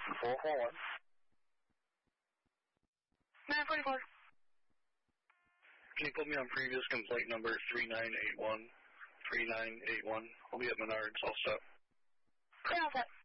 441. 944. Can you put me on previous complaint number 3981? 3981. I'll be at Menards. I'll stop. Clear all set.